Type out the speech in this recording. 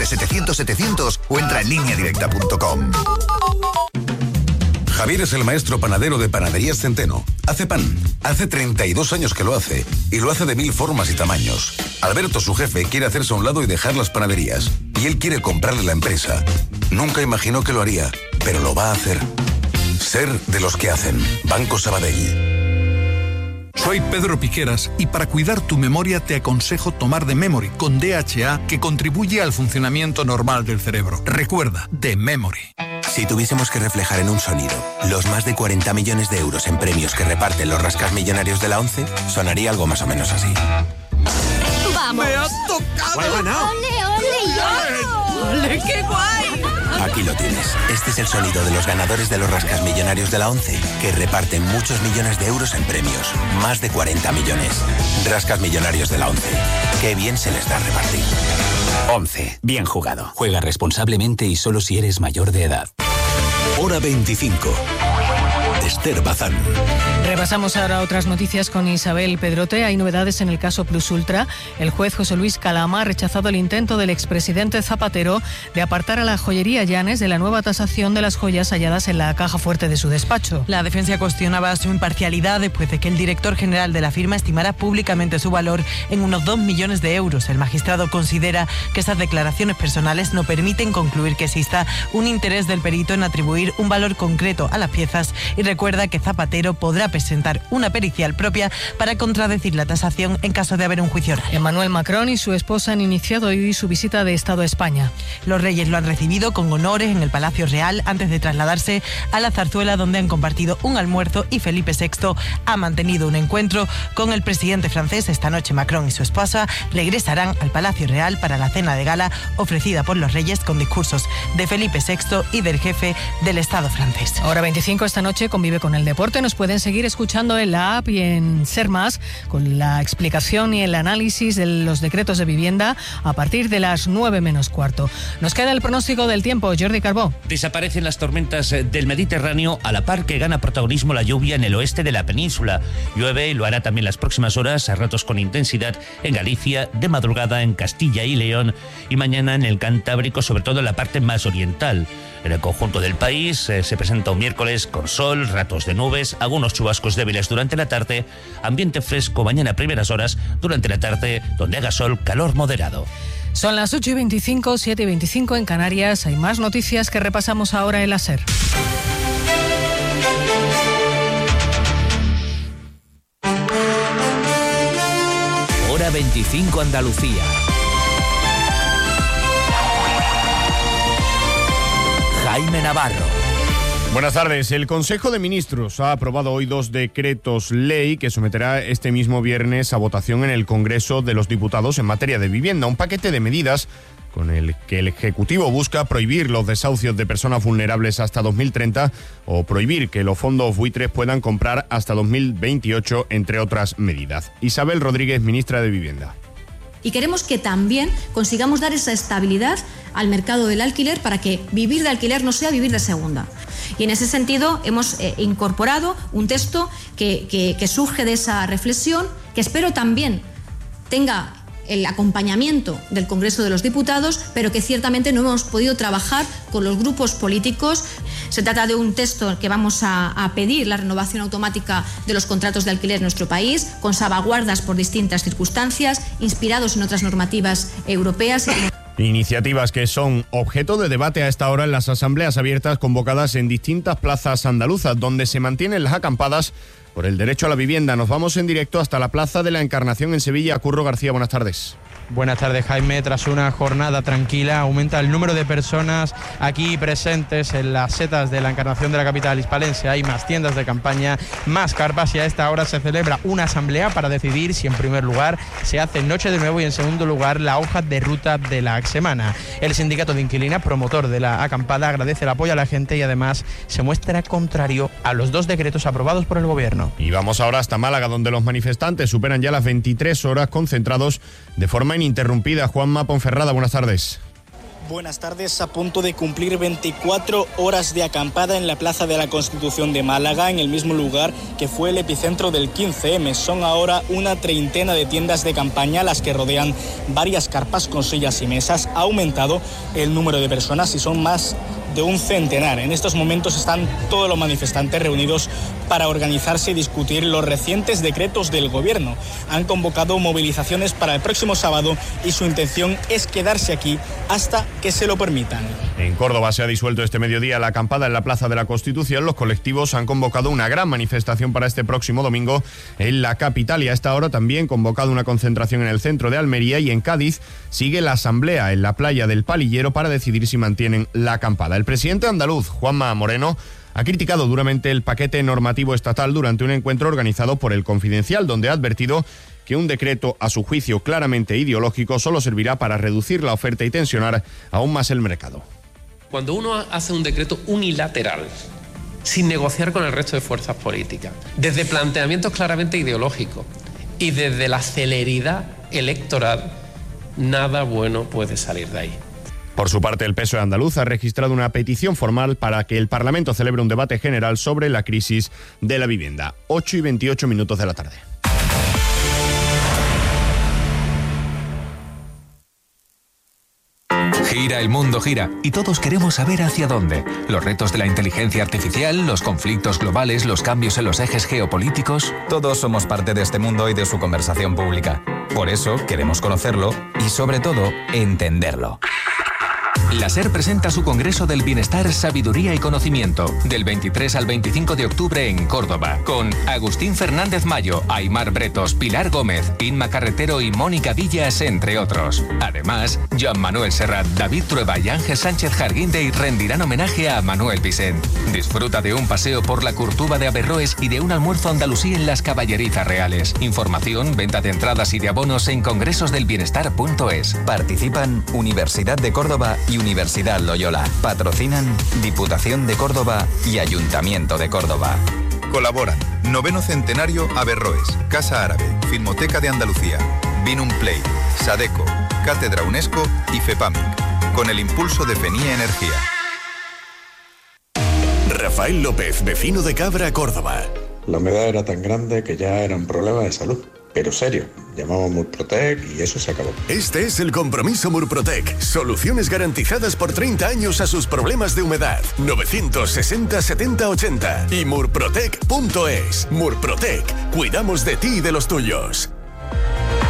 700 o entra en lineadirecta.com. Javier es el maestro panadero de Panaderías Centeno. Hace pan. Hace 32 años que lo hace. Y lo hace de 1000 formas y tamaños. Alberto, su jefe, quiere hacerse a un lado y dejar las panaderías. Y él quiere comprarle la empresa. Nunca imaginó que lo haría, pero lo va a hacer. Ser de los que hacen. Banco Sabadell. Soy Pedro Piqueras y para cuidar tu memoria te aconsejo tomar The Memory con DHA, que contribuye al funcionamiento normal del cerebro. Recuerda, The Memory. Si tuviésemos que reflejar en un sonido los más de 40 millones de euros en premios que reparten los rascasmillonarios de la ONCE, sonaría algo más o menos así. ¡Vamos! ¡Me ha tocado! ¡Lo he ganado! ¡Ole, ole! ¡Ole, qué guay! Aquí lo tienes. Este es el sonido de los ganadores de los rascasmillonarios de la ONCE, que reparten muchos millones de euros en premios. Más de 40 millones. Rascasmillonarios de la ONCE. Qué bien se les da repartir. ONCE. Bien jugado. Juega responsablemente y solo si eres mayor de edad. Hora 25. Esther Bazán. Repasamos ahora otras noticias con Isabel Pedrote. Hay novedades en el caso Plus Ultra. El juez José Luis Calama ha rechazado el intento del expresidente Zapatero de apartar a la joyería Llanes de la nueva tasación de las joyas halladas en la caja fuerte de su despacho. La defensa cuestionaba su imparcialidad después de que el director general de la firma estimara públicamente su valor en unos 2 millones de euros. El magistrado considera que esas declaraciones personales no permiten concluir que exista un interés del perito en atribuir un valor concreto a las piezas y recuerda que Zapatero podrá presentar una pericial propia para contradecir la tasación en caso de haber un juicio oral. Emmanuel Macron y su esposa han iniciado hoy su visita de Estado a España. Los reyes lo han recibido con honores en el Palacio Real antes de trasladarse a la Zarzuela, donde han compartido un almuerzo, y Felipe VI ha mantenido un encuentro con el presidente francés. Esta noche Macron y su esposa regresarán al Palacio Real para la cena de gala ofrecida por los reyes con discursos de Felipe VI y del jefe del Estado francés. Hora 25 esta noche convive con el deporte. Nos pueden seguir escuchando en la app y en Ser Más con la explicación y el análisis de los decretos de vivienda a partir de las 9:15. Nos queda el pronóstico del tiempo. Jordi Carbó. Desaparecen las tormentas del Mediterráneo a la par que gana protagonismo la lluvia en el oeste de la península. Llueve y lo hará también las próximas horas, a ratos con intensidad, en Galicia, de madrugada en Castilla y León y mañana en el Cantábrico, sobre todo en la parte más oriental. En el conjunto del país se presenta un miércoles con sol, ratos de nubes, algunos chubascos débiles durante la tarde, ambiente fresco mañana a primeras horas, durante la tarde donde haga sol, calor moderado. Son las 8:25, 7:25 en Canarias. Hay más noticias que repasamos ahora en la SER. Hora 25 Andalucía. Jaime Navarro. Buenas tardes. El Consejo de Ministros ha aprobado hoy 2 decretos ley que someterá este mismo viernes a votación en el Congreso de los Diputados en materia de vivienda. Un paquete de medidas con el que el Ejecutivo busca prohibir los desahucios de personas vulnerables hasta 2030 o prohibir que los fondos buitres puedan comprar hasta 2028, entre otras medidas. Isabel Rodríguez, ministra de Vivienda. Y queremos que también consigamos dar esa estabilidad al mercado del alquiler para que vivir de alquiler no sea vivir de segunda. Y en ese sentido hemos incorporado un texto que surge de esa reflexión, que espero también tenga el acompañamiento del Congreso de los Diputados, pero que ciertamente no hemos podido trabajar con los grupos políticos. Se trata de un texto que vamos a pedir la renovación automática de los contratos de alquiler en nuestro país, con salvaguardas por distintas circunstancias, inspirados en otras normativas europeas. Iniciativas que son objeto de debate a esta hora en las asambleas abiertas convocadas en distintas plazas andaluzas, donde se mantienen las acampadas por el derecho a la vivienda. Nos vamos en directo hasta la Plaza de la Encarnación en Sevilla. Curro García, buenas tardes. Buenas tardes, Jaime. Tras una jornada tranquila, aumenta el número de personas aquí presentes en las setas de la Encarnación de la capital hispalense. Hay más tiendas de campaña, más carpas, y a esta hora se celebra una asamblea para decidir si en primer lugar se hace Noche de Nuevo y en segundo lugar la hoja de ruta de la semana. El sindicato de inquilinas, promotor de la acampada, agradece el apoyo a la gente y además se muestra contrario a los 2 decretos aprobados por el gobierno. Y vamos ahora hasta Málaga, donde los manifestantes superan ya las 23 horas concentrados de forma ininterrumpida. Juanma Ponferrada, buenas tardes. Buenas tardes. A punto de cumplir 24 horas de acampada en la Plaza de la Constitución de Málaga, en el mismo lugar que fue el epicentro del 15M. Son ahora una treintena de tiendas de campaña las que rodean varias carpas con sillas y mesas. Ha aumentado el número de personas y son más de un centenar. En estos momentos están todos los manifestantes reunidos para organizarse y discutir los recientes decretos del gobierno. Han convocado movilizaciones para el próximo sábado y su intención es quedarse aquí hasta que se lo permitan. En Córdoba se ha disuelto este mediodía la acampada en la Plaza de la Constitución. Los colectivos han convocado una gran manifestación para este próximo domingo en la capital y a esta hora también convocado una concentración en el centro de Almería, y en Cádiz sigue la asamblea en la playa del Palillero para decidir si mantienen la acampada. El presidente andaluz, Juanma Moreno, ha criticado duramente el paquete normativo estatal durante un encuentro organizado por El Confidencial, donde ha advertido que un decreto, a su juicio claramente ideológico, solo servirá para reducir la oferta y tensionar aún más el mercado. Cuando uno hace un decreto unilateral, sin negociar con el resto de fuerzas políticas, desde planteamientos claramente ideológicos y desde la celeridad electoral, nada bueno puede salir de ahí. Por su parte, el PSOE andaluz ha registrado una petición formal para que el Parlamento celebre un debate general sobre la crisis de la vivienda. 8:28 de la tarde. Gira, el mundo gira, y todos queremos saber hacia dónde. Los retos de la inteligencia artificial, los conflictos globales, los cambios en los ejes geopolíticos. Todos somos parte de este mundo y de su conversación pública. Por eso queremos conocerlo y, sobre todo, entenderlo. La SER presenta su Congreso del Bienestar, Sabiduría y Conocimiento, del 23 al 25 de octubre en Córdoba, con Agustín Fernández Mayo, Aimar Bretos, Pilar Gómez, Inma Carretero y Mónica Villas, entre otros. Además, Joan Manuel Serrat, David Trueba y Ángel Sánchez Jarguindey rendirán homenaje a Manuel Vicent. Disfruta de un paseo por la Curtuba de Averroes y de un almuerzo andalusí en las Caballerizas Reales. Información, venta de entradas y de abonos en congresosdelbienestar.es. Participan Universidad de Córdoba y Universidad Loyola. Patrocinan Diputación de Córdoba y Ayuntamiento de Córdoba. Colaboran 9º Centenario Averroes, Casa Árabe, Filmoteca de Andalucía, Vinum Play, Sadeco, Cátedra UNESCO y FEPAMIC, con el impulso de Fenía Energía. Rafael López, vecino de Cabra, Córdoba. La humedad era tan grande que ya era un problema de salud. Pero serio, llamamos Murprotec y eso se acabó. Este es el compromiso Murprotec. Soluciones garantizadas por 30 años a sus problemas de humedad. 960 70 80 y murprotec.es. Murprotec. Cuidamos de ti y de los tuyos.